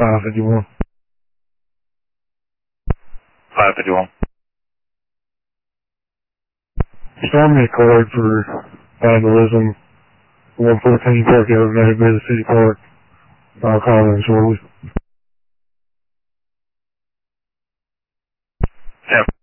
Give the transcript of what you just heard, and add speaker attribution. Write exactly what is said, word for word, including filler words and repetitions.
Speaker 1: five fifty-one.
Speaker 2: five fifty-one.
Speaker 1: Storm me a card for vandalism. one fourteen Park Avenue, Bay City Park. I'll call in shortly.
Speaker 2: Yep.